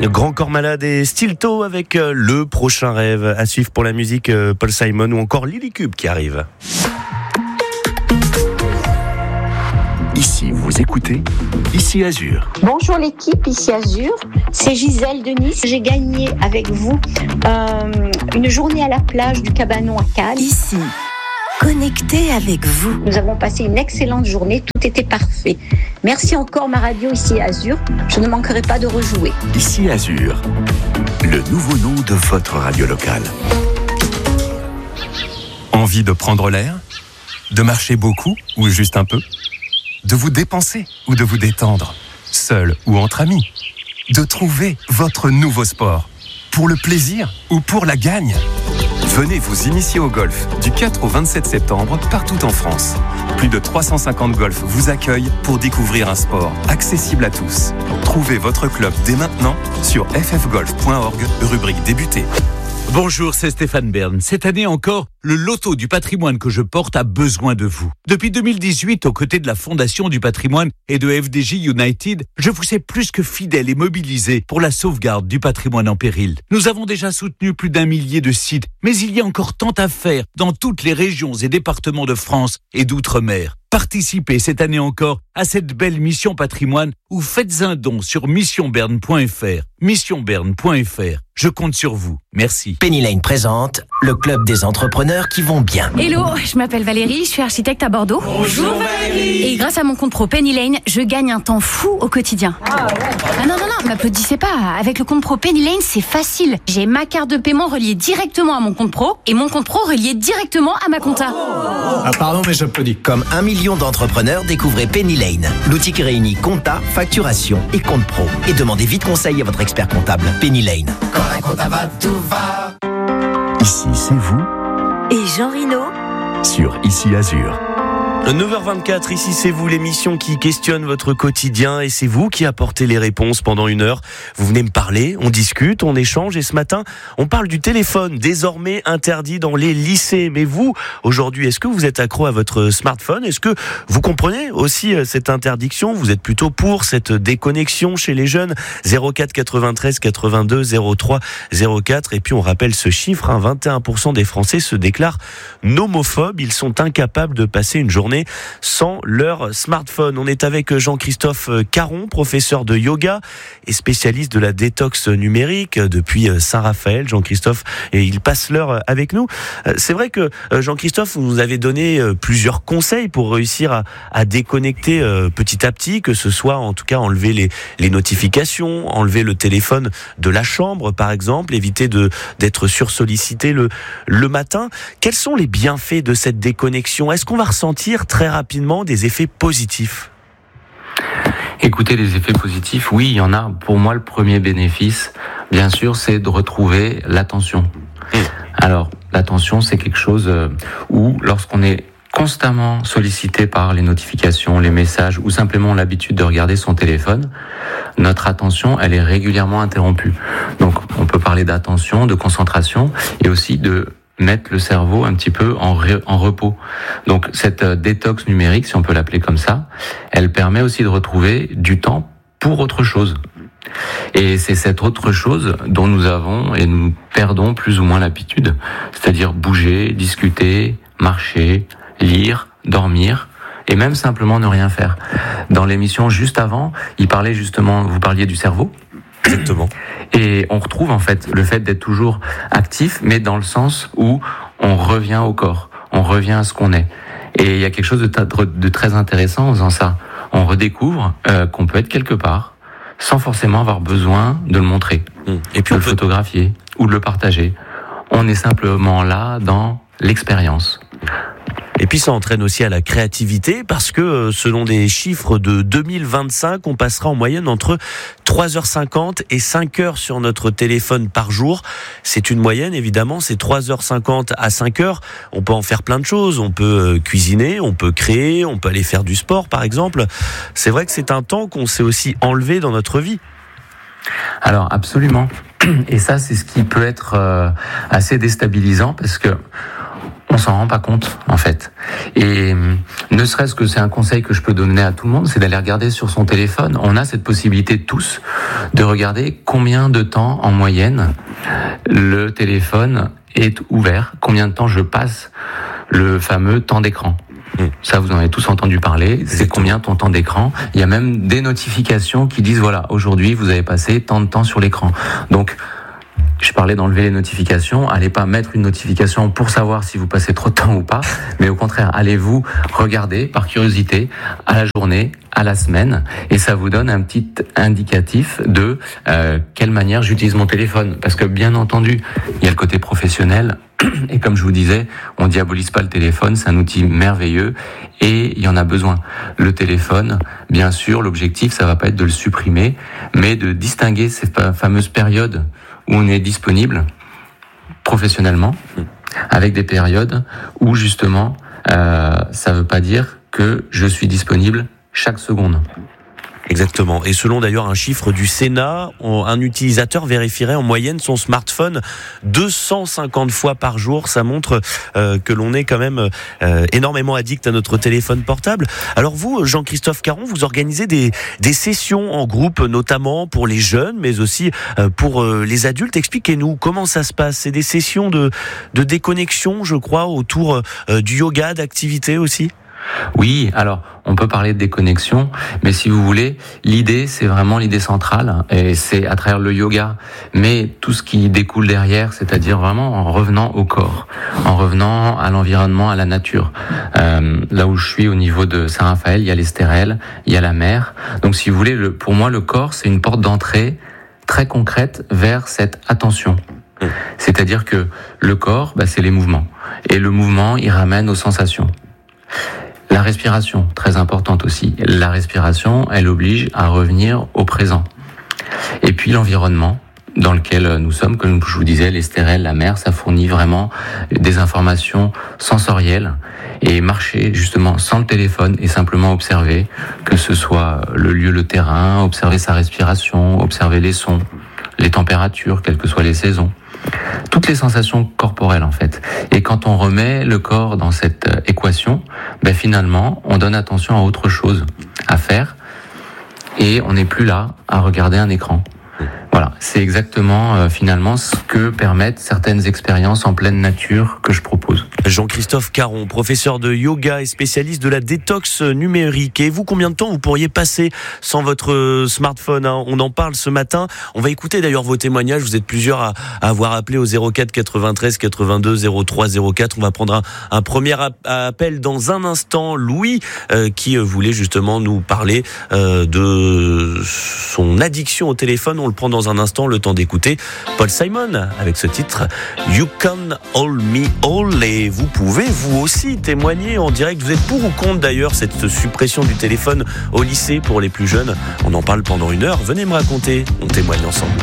Grand Corps Malade et Stilto avec Le Prochain Rêve. À suivre pour la musique, Paul Simon ou encore Lily Cube qui arrive. Ici, vous écoutez Ici Azur. Bonjour l'équipe, ici Azur. C'est Gisèle de Nice. J'ai gagné avec vous une journée à la plage du Cabanon à Cannes. Ici, connecté avec vous. Nous avons passé une excellente journée, tout était parfait. Merci encore ma radio ici Azur. Je ne manquerai pas de rejouer. Ici Azur, le nouveau nom de votre radio locale. Envie de prendre l'air ? De marcher beaucoup ou juste un peu ? De vous dépenser ou de vous détendre, seul ou entre amis. De trouver votre nouveau sport, pour le plaisir ou pour la gagne. Venez vous initier au golf du 4 au 27 septembre partout en France. Plus de 350 golfs vous accueillent pour découvrir un sport accessible à tous. Trouvez votre club dès maintenant sur ffgolf.org, rubrique débuter. Bonjour, c'est Stéphane Bern. Cette année encore, le loto du patrimoine que je porte a besoin de vous. Depuis 2018, aux côtés de la Fondation du patrimoine et de FDJ United, je vous ai plus que fidèle et mobilisé pour la sauvegarde du patrimoine en péril. Nous avons déjà soutenu plus d'1 millier de sites, mais il y a encore tant à faire dans toutes les régions et départements de France et d'outre-mer. Participez cette année encore à cette belle mission patrimoine ou faites un don sur missionberne.fr. Missionberne.fr. Je compte sur vous. Merci. Penny Lane présente le club des entrepreneurs qui vont bien. Hello, je m'appelle Valérie, je suis architecte à Bordeaux. Bonjour Valérie. Et grâce à mon compte pro Penny Lane, je gagne un temps fou au quotidien. Ah non, m'applaudissez pas. Avec le compte pro Penny Lane, c'est facile. J'ai ma carte de paiement reliée directement à mon compte pro et mon compte pro relié directement à ma compta. Ah pardon, mais j'applaudis. Comme 1 million d'entrepreneurs, découvrez Penny Lane. L'outil qui réunit compta, facturation et compte pro. Et demandez vite conseil à votre expert comptable. Penny Lane. Quand un compta va, tout va. Ici, c'est vous. Et Jean Rino Sur Ici Azur. 9h24, ici c'est vous, l'émission qui questionne votre quotidien et c'est vous qui apportez les réponses pendant 1 heure. Vous venez me parler, on discute, on échange et ce matin, on parle du téléphone, désormais interdit dans les lycées. Mais vous, aujourd'hui, est-ce que vous êtes accro à votre smartphone ? Est-ce que vous comprenez aussi cette interdiction ? Vous êtes plutôt pour cette déconnexion chez les jeunes ? 04 93 82 03 04. Et puis on rappelle ce chiffre, 21% des Français se déclarent nomophobes. Ils sont incapables de passer une journée sans leur smartphone. On est avec Jean-Christophe Caron, professeur de yoga et spécialiste de la détox numérique depuis Saint-Raphaël. Jean-Christophe, et il passe l'heure avec nous. C'est vrai que Jean-Christophe, vous nous avez donné plusieurs conseils pour réussir à déconnecter petit à petit, que ce soit en tout cas enlever les notifications, enlever le téléphone de la chambre par exemple, éviter d'être sursollicité le matin. Quels sont les bienfaits de cette déconnexion ? Est-ce qu'on va ressentir très rapidement des effets positifs ? Écoutez, les effets positifs, oui, il y en a. Pour moi, le premier bénéfice, bien sûr, c'est de retrouver l'attention. Alors, l'attention, c'est quelque chose où, lorsqu'on est constamment sollicité par les notifications, les messages, ou simplement l'habitude de regarder son téléphone, notre attention, elle est régulièrement interrompue. Donc, on peut parler d'attention, de concentration, et aussi de mettre le cerveau un petit peu en repos. Donc cette détox numérique, si on peut l'appeler comme ça, elle permet aussi de retrouver du temps pour autre chose. Et c'est cette autre chose dont nous avons et nous perdons plus ou moins l'habitude, c'est-à-dire bouger, discuter, marcher, lire, dormir et même simplement ne rien faire. Dans l'émission juste avant, vous parliez du cerveau. Exactement. Et on retrouve en fait le fait d'être toujours actif, mais dans le sens où on revient au corps, on revient à ce qu'on est. Et il y a quelque chose de très intéressant en faisant ça. On redécouvre qu'on peut être quelque part sans forcément avoir besoin de le montrer, et puis de le photographier ou de le partager. On est simplement là dans l'expérience. Et puis ça entraîne aussi à la créativité parce que selon des chiffres de 2025, on passera en moyenne entre 3h50 et 5h sur notre téléphone par jour. C'est une moyenne évidemment, c'est 3h50 à 5h. On peut en faire plein de choses, on peut cuisiner, on peut créer, on peut aller faire du sport par exemple. C'est vrai que c'est un temps qu'on s'est aussi enlevé dans notre vie. Alors absolument. Et ça c'est ce qui peut être assez déstabilisant parce que on s'en rend pas compte, en fait. Et ne serait-ce que c'est un conseil que je peux donner à tout le monde, c'est d'aller regarder sur son téléphone. On a cette possibilité tous de regarder combien de temps, en moyenne, le téléphone est ouvert, combien de temps je passe le fameux temps d'écran. Ça, vous en avez tous entendu parler. C'est combien ton temps d'écran. Il y a même des notifications qui disent, voilà, aujourd'hui, vous avez passé tant de temps sur l'écran. Donc, je parlais d'enlever les notifications. Allez pas mettre une notification pour savoir si vous passez trop de temps ou pas, mais au contraire, allez-vous regarder par curiosité à la journée, à la semaine, et ça vous donne un petit indicatif de quelle manière j'utilise mon téléphone. Parce que bien entendu, il y a le côté professionnel, et comme je vous disais, on diabolise pas le téléphone, c'est un outil merveilleux, et il y en a besoin. Le téléphone, bien sûr, l'objectif, ça va pas être de le supprimer, mais de distinguer ces fameuses périodes où on est disponible professionnellement, avec des périodes où justement ça veut pas dire que je suis disponible chaque seconde. Exactement. Et selon d'ailleurs un chiffre du Sénat, un utilisateur vérifierait en moyenne son smartphone 250 fois par jour. Ça montre que l'on est quand même énormément addict à notre téléphone portable. Alors vous, Jean-Christophe Caron, vous organisez des sessions en groupe, notamment pour les jeunes, mais aussi pour les adultes. Expliquez-nous comment ça se passe. C'est des sessions de déconnexion, je crois, autour du yoga, d'activités aussi ? Oui, alors on peut parler de déconnexion, mais si vous voulez, l'idée, c'est vraiment l'idée centrale, et c'est à travers le yoga, mais tout ce qui découle derrière, c'est-à-dire vraiment en revenant au corps, en revenant à l'environnement, à la nature. Là où je suis au niveau de Saint-Raphaël, il y a les stérelles, il y a la mer. Donc si vous voulez, pour moi, le corps, c'est une porte d'entrée très concrète vers cette attention. C'est-à-dire que le corps, c'est les mouvements, et le mouvement, il ramène aux sensations. La respiration, très importante aussi. La respiration, elle oblige à revenir au présent. Et puis l'environnement dans lequel nous sommes, comme je vous disais, les stérelles, la mer, ça fournit vraiment des informations sensorielles. Et marcher justement sans le téléphone et simplement observer, que ce soit le lieu, le terrain, observer sa respiration, observer les sons, les températures, quelles que soient les saisons. Toutes les sensations corporelles en fait. Et quand on remet le corps dans cette équation, finalement, on donne attention à autre chose à faire et on n'est plus là à regarder un écran. Voilà, c'est exactement finalement ce que permettent certaines expériences en pleine nature que je propose. Jean-Christophe Caron, professeur de yoga et spécialiste de la détox numérique. Et vous, combien de temps vous pourriez passer sans votre smartphone, hein ? On en parle ce matin. On va écouter d'ailleurs vos témoignages. Vous êtes plusieurs à avoir appelé au 04 93 82 03 04. On va prendre un premier appel dans un instant. Louis, qui voulait justement nous parler de son addiction au téléphone. On le prend dans un instant, le temps d'écouter Paul Simon avec ce titre You Can Hold Me All. Et vous pouvez vous aussi témoigner en direct. Vous êtes pour ou contre d'ailleurs cette suppression du téléphone au lycée pour les plus jeunes ? On en parle pendant 1 heure. Venez me raconter, on témoigne ensemble.